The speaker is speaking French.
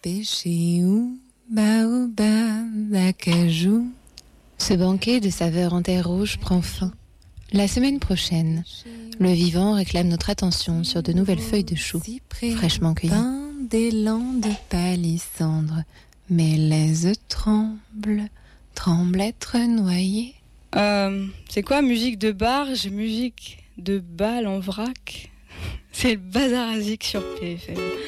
pêcher ou baobab, acajou. Ce banquet de saveurs en terre rouge prend fin. La semaine prochaine, le vivant réclame notre attention sur de nouvelles feuilles de chou, fraîchement cueillies. Pain d'élan de palissandre, mes lèzes tremblent, tremblent être noyées. C'est quoi musique de barge, musique de balle en vrac? C'est le bazar à zik sur PFM.